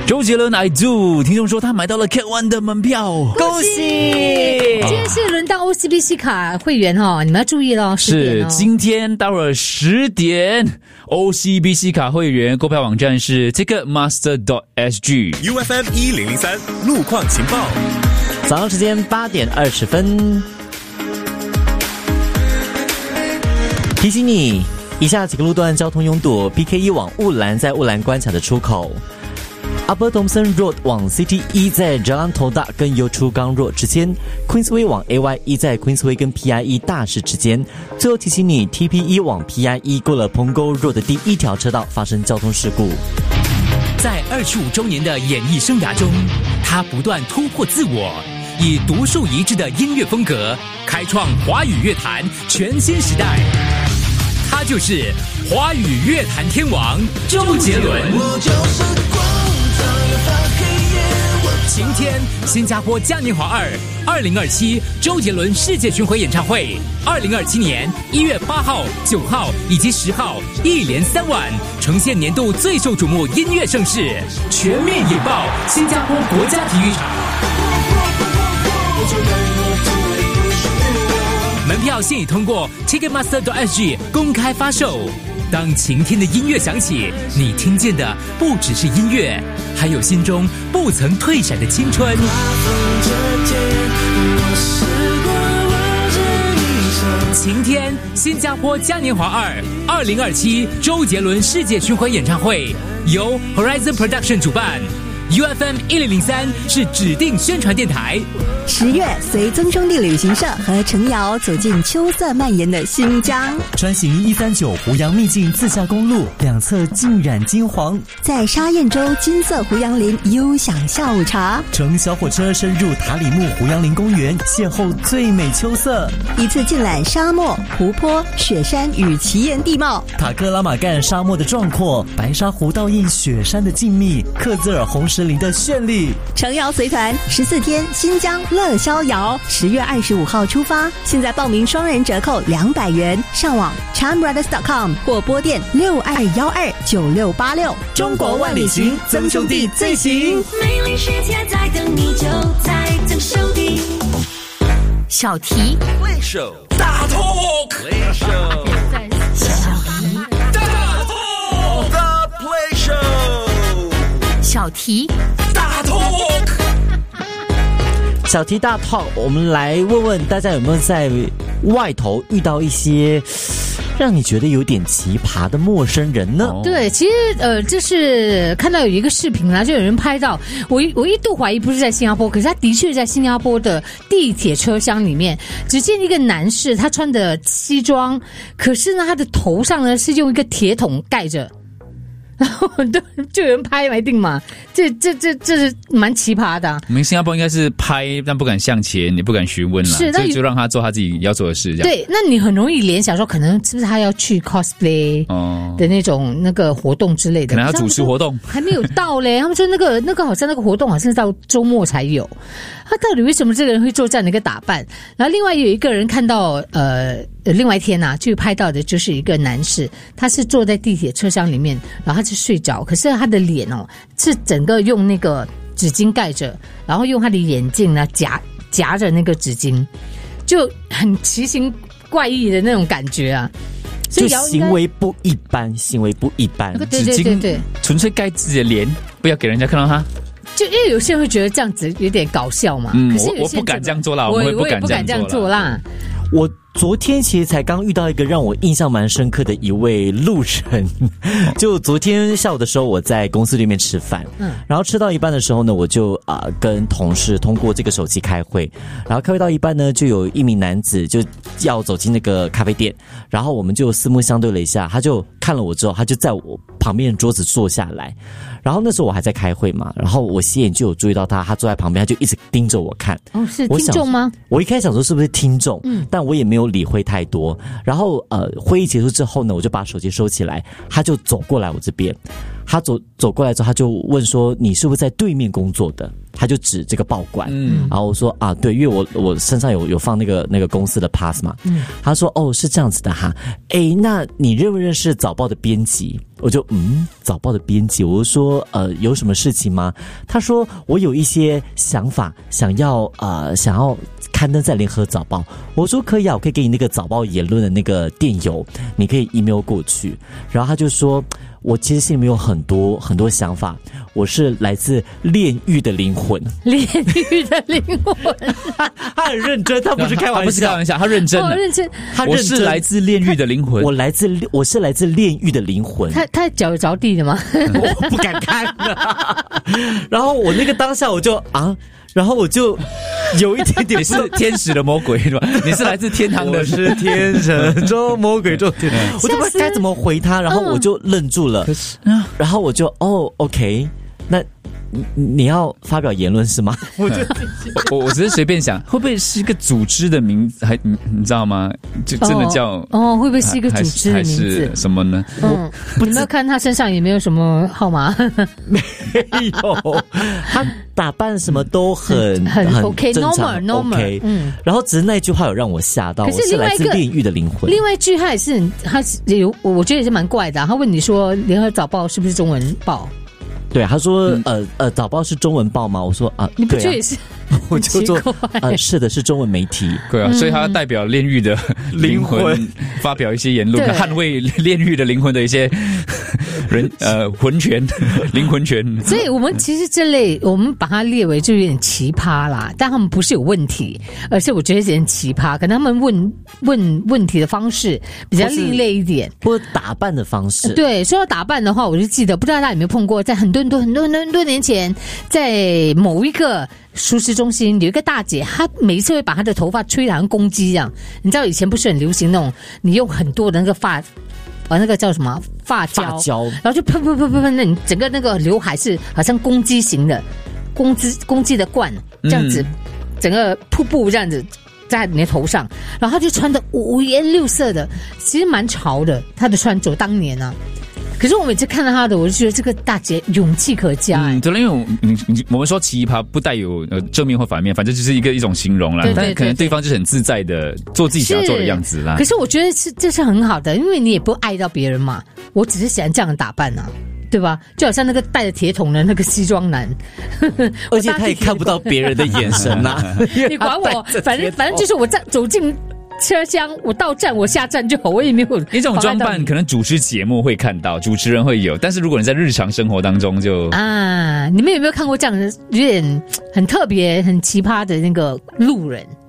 周杰伦 I do， 听众说他买到了 Cat One 的门票， 恭喜！今天是轮到 OCBC 卡会员哦，你们要注意咯， 是今天到了10点 ，OCBC 卡会员购票网站是 Ticketmaster.sg。UFM 1003路况情报， 早上时间8点20分，提醒你，以下几个路段交通拥堵 ：PK1 往雾兰，在雾兰关卡的出口。Upper Thomson Road 往 CT1 在 Jalan Todak 跟 Yio Chu Kang Road 之间 ，Queensway 往 AY1 在 Queensway 跟 PI1 大市之间。最后提醒你 ，TP1 往 PI1 过了 Punggol Road 的第1条车道发生交通事故。 在25周年的演艺生涯中，他不断突破自我，以独树一帜的音乐风格，开创华语乐坛全新时代。他就是华语乐坛天王周杰伦。晴天新加坡嘉年华2 2027周杰伦世界巡回演唱会，2027年1月8号、9号以及10号一连3晚，呈现年度最受瞩目音乐盛事，全面引爆新加坡国家体育场。门票现已通过 Ticketmaster.sg 公开发售。当晴天的音乐响起，你听见的不只是音乐，还有心中不曾退闪的青春。晴天新加坡嘉年华2 2027周杰伦世界巡回演唱会由 Horizon Production 主办，UFM 1003是指定宣传电台。 10月，随曾兄弟旅行社和程瑶走进秋色蔓延的新疆， 穿行139湖洋秘境自驾公路，两侧浸染金黄， 在沙燕洲金色湖洋林悠享下午茶， 乘小火车深入塔里木湖洋林公园，邂逅最美秋色， 一次尽览沙漠、湖泊、雪山与奇岩地貌， 塔克拉玛干沙漠的壮阔，白沙湖倒映雪山的静谧，克孜尔红石林的绚丽。 程瑶随团14天新疆乐逍遥，10月25号出发，现在报名双人折扣200元，上网 charmbrothers.com 或拨电62129686。 中国万里行，曾兄弟最行。 美丽世界在等你，就在曾兄弟。 小题 Play Show 大 Talk，Play Show 小题大 Talk，The Play Show 小题大 Talk。 小题大 talk， 我们来问问大家有没有在外头遇到一些让你觉得有点奇葩的陌生人呢？ 对，其实就是看到有一个视频啦，就有人拍到，我一度怀疑不是在新加坡，可是他的确在新加坡的地铁车厢里面，只见一个男士，他穿的西装，可是呢，他的头上呢是用一个铁桶盖着。然后就有人拍嘛，一定嘛，这是蛮奇葩的。 我们新加坡应该是拍，但不敢向前，也不敢询问啦， 是， 所以就让他做他自己要做的事，这样。 对，那你很容易联想说，可能是不是他要去 cosplay 的那种那个活动之类的？ 可能要主持活动， 还没有到嘞。他们说那个好像那个活动好像是到周末才有。他到底为什么这个人会做这样的一个打扮？然后另外有一个人看到另外一天啊，就拍到的就是一个男士，他是坐在地铁车厢里面，然后他是睡着，可是他的脸哦是整个用那个纸巾盖着，然后用他的眼镜呢夹着那个纸巾，就很奇形怪异的那种感觉啊。 就行为不一般，行为不一般。 对对对对， 纯粹盖自己的脸，不要给人家看到他。 就因为有些人会觉得这样子有点搞笑嘛，可是我不敢这样做啦， 我也不敢这样做啦。 我昨天其实才刚遇到一个让我印象蛮深刻的一位路人，就昨天下午的时候，我在公司里面吃饭，然后吃到一半的时候呢，我就跟同事通过这个手机开会，然后开会到一半呢，就有一名男子就要走进那个咖啡店，然后我们就四目相对了一下，他就看了我之后，他就在我旁边的桌子坐下来，然后那时候我还在开会嘛，然后我斜眼就有注意到他坐在旁边，他就一直盯着我看。 哦，是听众吗？ 我一开始想说是不是听众，但我也没有理会太多。然后会议结束之后呢，我就把手机收起来，他就走过来我这边， 他走过来之后，他就问说：“你是不是在对面工作的？”他就指这个报馆，然后我说啊，对，因为我身上有放那个公司的 pass 嘛，他说哦是这样子的哈，那你认不认识早报的编辑？我就早报的编辑，我就说有什么事情吗？他说我有一些想法，想要刊登在联合早报。我说可以啊，我可以给你那个早报言论的那个电邮，你可以 email 过去。然后他就说，我其实心里面有很多很多想法，我是来自炼狱的灵魂， 炼狱的灵魂， 他很认真，他不是开玩笑， 他不是开玩笑，他认真的， 认真， 我是来自炼狱的灵魂， 我是来自炼狱的灵魂。 他脚有着地的吗？ 我不敢看然后我那个当下我就然后我就有一点点， 你是天使的魔鬼是吧？你是来自天堂的， 我是天神中魔鬼中天，我就不知道该怎么回他，然后我就愣住了，然后我就OK， 那你要发表言论是吗？ 我只是随便想，会不会是一个组织的名字？你知道吗？就真的叫会不会是一个组织的名字？ 还是什么呢？ 你没有看他身上也没有什么号码， 没有，他打扮什么都很 OK， 正常 normal， OK，然后只是那句话有让我吓到， 可是我是来自炼狱的灵魂。 另外一句他有，我觉得也是蛮怪的他问你说，联合早报是不是中文报？ 对，他说早报是中文报吗？我说你不觉得也是？ 我就说是的，是中文媒体。 对啊，所以他代表炼狱的灵魂发表一些言论，捍卫炼狱的灵魂的一些魂权、灵魂权。 所以我们其实这类我们把它列为就有点奇葩啦，但他们不是有问题，而是我觉得有点奇葩，可能他们问题的方式比较另类一点， 或者打扮的方式。 对，说到打扮的话，我就记得不知道大家有没有碰过，在很多年前，在某一个熟食中心有一个大姐，她每一次会把她的头发吹得好像公鸡一样。你知道以前不是很流行那种，你用很多的那个那个叫什么发胶，然后就喷，那你整个那个刘海是好像公鸡型的，公鸡的冠这样子，整个瀑布这样子在你的头上，然后她就穿的五颜六色的，其实蛮潮的，她的穿着当年啊。可是我每次看到她的，我就觉得这个大姐勇气可嘉。 对，因为我们说奇葩不带有正面或反面，反正就是一种形容啦。但可能对方就是很自在的做自己想要做的样子啦。 可是我觉得这是很好的，因为你也不爱到别人嘛。我只是喜欢这样的打扮啊，对吧？就好像那个带着铁桶的那个西装男， 而且他也看不到别人的眼神啊。 你管我，反正就是我走进车厢，我到站我下站就好，我也没有一种装扮，可能主持节目会看到，主持人会有，但是如果你在日常生活当中就你们有没有看过这样的有点很特别、很奇葩的那个路人？